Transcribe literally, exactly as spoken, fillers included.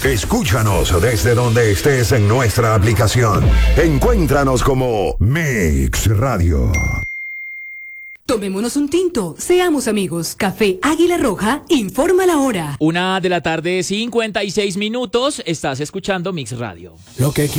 Escúchanos desde donde estés en nuestra aplicación. Encuéntranos como Mix Radio. Tomémonos un tinto, seamos amigos. Café Águila Roja, informa la hora. Una de la tarde, cincuenta y seis minutos. Estás escuchando Mix Radio. Lo que